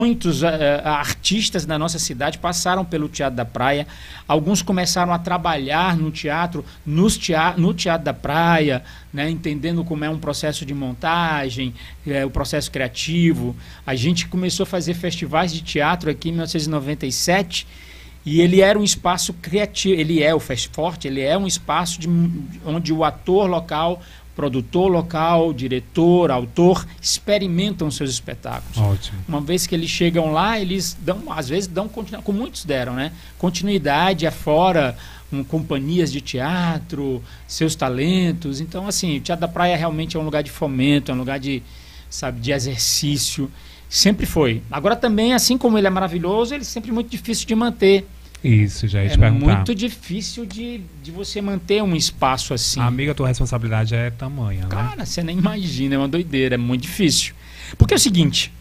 Muitos artistas da nossa cidade passaram pelo Teatro da Praia. Alguns começaram a trabalhar no teatro, no Teatro da Praia, né, entendendo como é um processo de montagem, o processo criativo. A gente começou a fazer festivais de teatro aqui em 1997 e ele era um espaço criativo. Ele é o Festforte, ele é um espaço onde o ator local, produtor local, diretor, autor, experimentam seus espetáculos. Ótimo. Uma vez que eles chegam lá, eles dão, às vezes dão continuidade, como muitos deram, né? Continuidade afora, companhias de teatro, seus talentos. Então, assim, o Teatro da Praia realmente é um lugar de fomento, é um lugar de, sabe, de exercício. Sempre foi. Agora também, assim como ele é maravilhoso, ele é sempre muito difícil de manter. Isso, já ia te É perguntar. muito difícil de você manter um espaço assim. Amiga, a tua responsabilidade é tamanha, né? Cara, você nem imagina, é uma doideira, é muito difícil. Porque é o seguinte,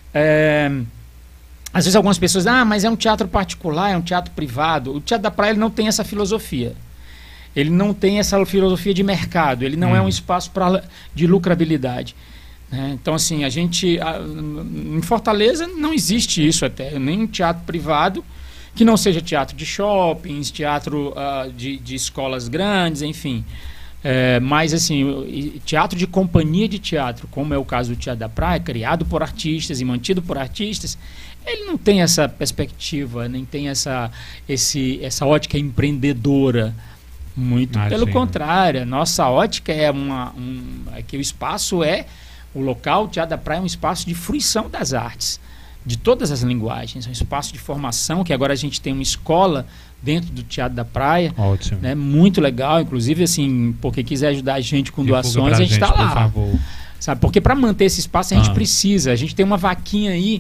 às vezes algumas pessoas, mas é um teatro particular, é um teatro privado. O Teatro da Praia ele não tem essa filosofia. Ele não tem essa filosofia de mercado, ele não é um espaço de lucrabilidade. Então, assim, a gente... em Fortaleza não existe isso até, nem um teatro privado que não seja teatro de shoppings, teatro de escolas grandes, enfim. Mas, assim, teatro de companhia de teatro, como é o caso do Teatro da Praia, criado por artistas e mantido por artistas, ele não tem essa perspectiva, nem tem essa ótica empreendedora. Muito pelo contrário, nossa ótica é que o espaço o local, o Teatro da Praia é um espaço de fruição das artes, de todas as linguagens, é um espaço de formação, que agora a gente tem uma escola dentro do Teatro da Praia. Ótimo. Né, muito legal, inclusive, assim, porque quiser ajudar a gente com doações, a gente está lá. Por favor. Sabe? Porque para manter esse espaço a gente precisa, a gente tem uma vaquinha aí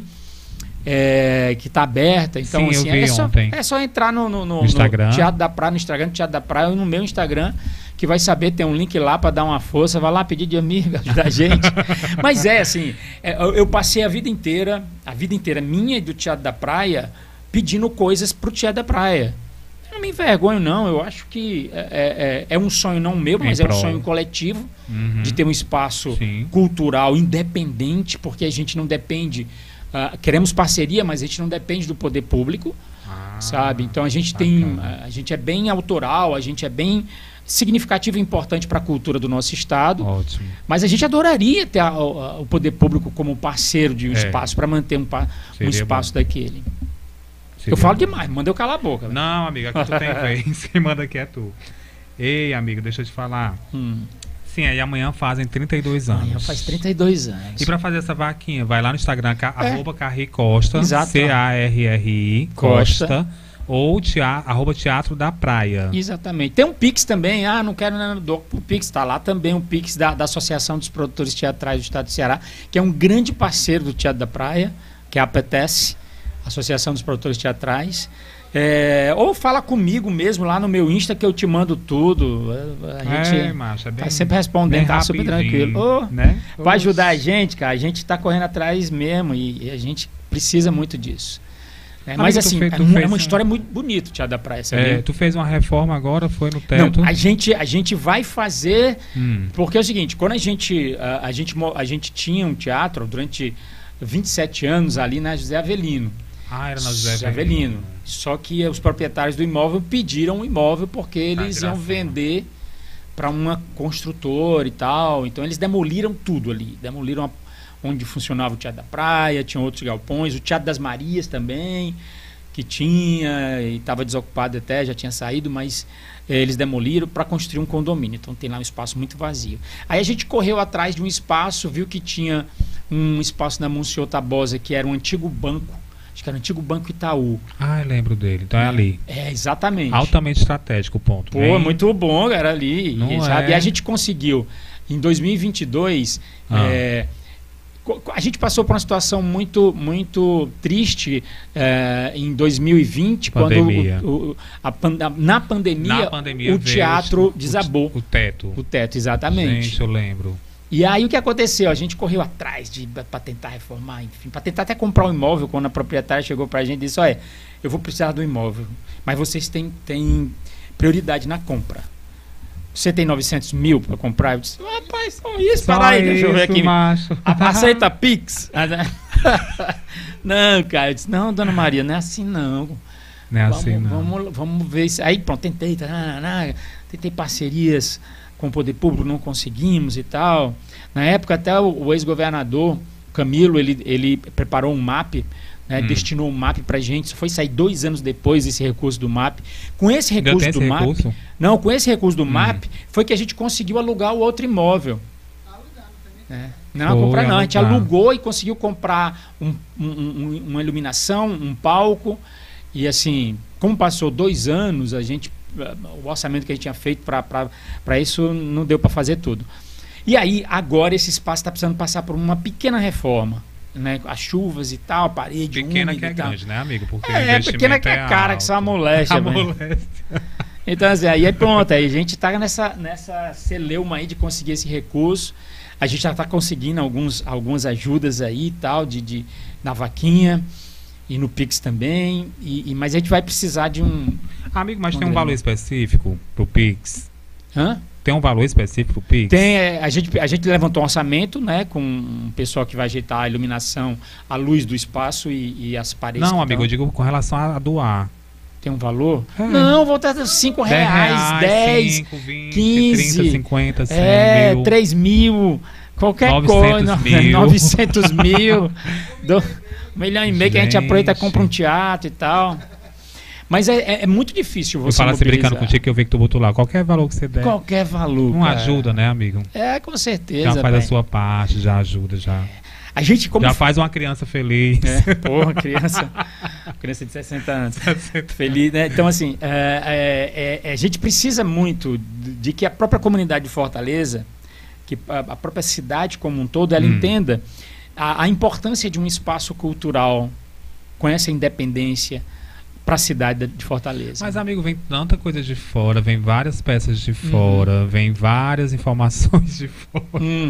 que está aberta, então sim, assim, é só entrar no Instagram. Teatro da Praia, no Instagram do Teatro da Praia, ou no meu Instagram, que vai saber, tem um link lá para dar uma força, vai lá pedir de amiga, ajudar a gente. Mas assim, eu passei a vida inteira minha e do Teatro da Praia, pedindo coisas pro Teatro da Praia. Eu não me envergonho, não. Eu acho que é um sonho não meu, mas é um sonho coletivo, de ter um espaço cultural independente, porque a gente não depende... queremos parceria, mas a gente não depende do poder público, sabe? Então a gente a gente é bem autoral, a gente é bem significativo e importante para a cultura do nosso estado. Ótimo. Mas a gente adoraria ter o poder público como parceiro de um espaço, para manter um espaço daquele. Eu falo demais, manda eu calar a boca. Não, amiga, aqui tu tem vez, quem manda aqui é tu. Ei, amiga, deixa eu te falar. Sim, aí amanhã fazem 32 anos. Amanhã faz 32 anos. E pra fazer essa vaquinha, vai lá no Instagram, @Carri Costa, Exato. CARRI Costa, ou @Teatro da Praia. Exatamente. Tem um Pix também, não quero nada do o Pix, tá lá também um Pix da Associação dos Produtores Teatrais do Estado do Ceará, que é um grande parceiro do Teatro da Praia, que é a APTES, Associação dos Produtores Teatrais. Ou fala comigo mesmo lá no meu Insta que eu te mando tudo. A gente tá sempre respondendo, tá super tranquilo. Né? Vai ajudar a gente, cara. A gente tá correndo atrás mesmo e a gente precisa muito disso. Mas assim, é uma história muito bonita o Teatro da Praia, sabia? Tu fez uma reforma agora, foi no teto? Não, a gente vai fazer, porque é o seguinte, quando a gente tinha um teatro durante 27 anos ali na José Avelino. Era na José Avelino. Só que os proprietários do imóvel pediram o imóvel porque eles iam vender para uma construtora e tal. Então eles demoliram tudo ali. Demoliram onde funcionava o Teatro da Praia, tinha outros galpões, o Teatro das Marias também, que tinha e estava desocupado até, já tinha saído, mas eles demoliram para construir um condomínio. Então tem lá um espaço muito vazio. Aí a gente correu atrás de um espaço, viu que tinha um espaço na Monsenhor Tabosa, que era um antigo banco. Acho que era o antigo Banco Itaú. Eu lembro dele. Então é ali. Exatamente. Altamente estratégico o ponto. Pô, muito bom, era ali. Sabe? E a gente conseguiu, em 2022, a gente passou por uma situação muito, muito triste em 2020, pandemia. Quando na pandemia o teatro desabou. O teto. O teto, exatamente. Gente, eu lembro. E aí o que aconteceu? A gente correu atrás para tentar reformar, enfim, para tentar até comprar um imóvel, quando a proprietária chegou para a gente e disse, eu vou precisar do imóvel, mas vocês têm prioridade na compra. Você tem 900 mil para comprar? Eu disse, rapaz, só isso, para aí, deixa eu ver aqui. Macho. Aceita Pix? Não, cara, eu disse, não, dona Maria, não é assim não. Não é assim, não. Vamos ver isso. Aí, pronto, tentei parcerias com o poder público, não conseguimos e tal. Na época, até o ex-governador Camilo, ele preparou um MAP, né, destinou um MAP pra gente. Isso foi sair 2 anos depois desse recurso do MAP. Com esse recurso do MAP... Recurso? Não, com esse recurso do MAP, foi que a gente conseguiu alugar o outro imóvel. Não, comprar não. A gente alugou e conseguiu comprar uma iluminação, um palco. E assim, como passou 2 anos, o orçamento que a gente tinha feito para isso não deu para fazer tudo. E aí, agora esse espaço está precisando passar por uma pequena reforma, né? As chuvas e tal, a parede pequena úmida que é grande, né, amigo? Porque pequena que é cara, que só amolece. Então, assim, aí pronto, aí a gente está nessa celeuma aí de conseguir esse recurso. A gente já está conseguindo algumas ajudas aí e tal, na vaquinha e no Pix também. Mas a gente vai precisar de um... Amigo, mas tem um valor específico pro Pix? Hã? Tem um valor específico pro Pix? Tem, a gente levantou um orçamento, né, com um pessoal que vai ajeitar a iluminação, a luz do espaço e as paredes. Não, amigo, eu digo com relação a doar. Tem um valor? Não, vou ter R$5, 10, 5, 20, 15, 30, 50, 100 mil. 3 mil, qualquer 900 coisa. Mil. 900 mil. 1,5 milhão que a gente aproveita e compra um teatro e tal. Mas é muito difícil você eu falo assim brincando contigo que eu vi que tu botou lá. Qualquer valor que você der. Qualquer valor. Não ajuda, né, amigo? Com certeza. Já faz a sua parte, já ajuda, já. A gente já faz uma criança feliz. Porra, criança de 60 anos. Feliz, né? Então, assim, a gente precisa muito de que a própria comunidade de Fortaleza, que a própria cidade como um todo, ela entenda a importância de um espaço cultural com essa independência para a cidade de Fortaleza. Mas, amigo, vem tanta coisa de fora, vem várias peças de fora, vem várias informações de fora.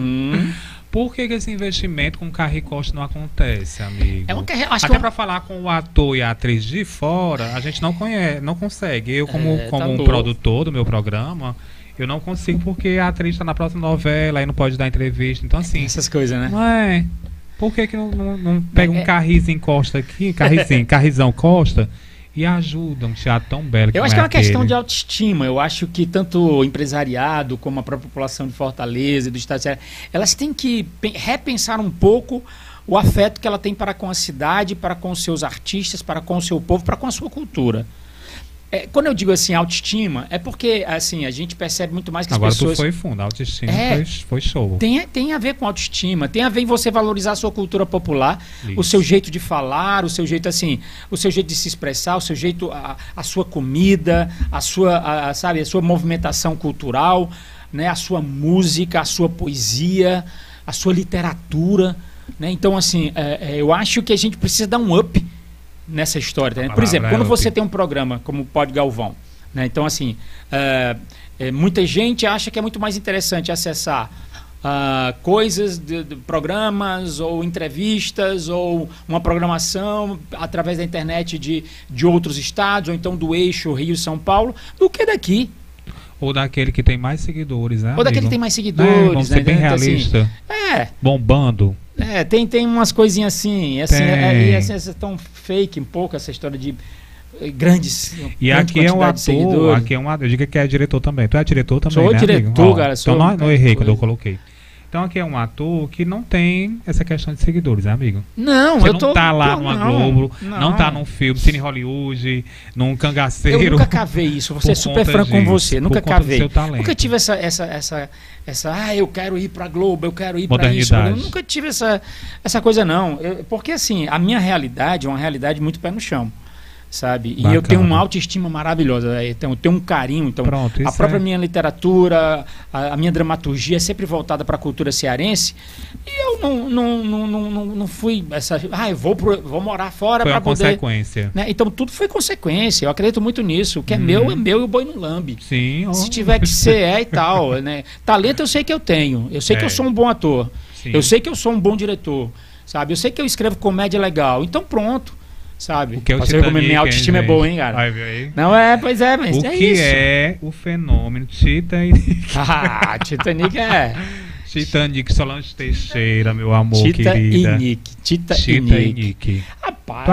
Por que esse investimento com Carri Costa não acontece, amigo? Até para falar com o ator e a atriz de fora, a gente não consegue. Eu, como um produtor do meu programa, eu não consigo porque a atriz está na próxima novela e não pode dar entrevista. Então, assim... Essas coisas, né? Não é... Por que não pega um Carrizinho Costa aqui, Carrizão Costa... E ajuda um teatro tão belo que eu acho que é uma questão de autoestima. Eu acho que tanto o empresariado como a própria população de Fortaleza e do estado de Ceará, elas têm que repensar um pouco o afeto que ela tem para com a cidade, para com os seus artistas, para com o seu povo, para com a sua cultura. Quando eu digo assim, autoestima, é porque assim, a gente percebe muito mais que agora as pessoas... Agora tu foi fundo, a autoestima foi show. Tem a ver com autoestima, tem a ver em você valorizar a sua cultura popular, o seu jeito de falar, o seu jeito assim, o seu jeito de se expressar, o seu jeito, a sua comida, a sua movimentação cultural, né, a sua música, a sua poesia, a sua literatura, né? Então, assim, eu acho que a gente precisa dar um up nessa história, né? Por exemplo, quando você tem um programa como o Pod Galvão, né? Então, assim, muita gente acha que é muito mais interessante acessar coisas de programas ou entrevistas ou uma programação através da internet de outros estados, ou então do eixo Rio-São Paulo, do que daqui. Ou daquele que tem mais seguidores, né? Ou daquele que tem mais seguidores. Vamos ser bem realista. Assim, bombando. Tem umas coisinhas assim, assim, tão fake um pouco essa história de grandes. E aqui é um ator, eu digo que é diretor também. Tu é diretor também, sou, né? Sou diretor, cara. Então não errei quando eu coloquei. Então aqui é um ator que não tem essa questão de seguidores, né, amigo? Não, você não tá lá numa Globo, não tá num filme, Cine Hollywood, num Cangaceiro. Eu nunca cavei isso, vou ser super franco com você, nunca cavei. Nunca tive essa eu quero ir pra Globo, eu quero ir pra isso. Eu nunca tive essa coisa, não. Porque assim, a minha realidade é uma realidade muito pé no chão. Sabe? Bacana. E eu tenho uma autoestima maravilhosa, eu tenho um carinho. Então, a própria minha literatura, a minha dramaturgia é sempre voltada para a cultura cearense. E eu não fui eu vou morar fora para poder... Foi uma consequência. Né? Então, tudo foi consequência. Eu acredito muito nisso. O que é meu e o boi no lambe. Sim. Se tiver que ser, e tal. Né? Talento eu sei que eu tenho. Eu sei que eu sou um bom ator. Sim. Eu sei que eu sou um bom diretor. Sabe? Eu sei que eu escrevo comédia legal. Então, pronto. Sabe? Você vê como minha autoestima é boa, hein, cara? Aí. Não pois é, mas o que isso. É o fenômeno Titanic? Titanic Titanic, Solange Teixeira, meu amor, Tita querida. E Nick. Tita e e Nick. Nick. Rapaz.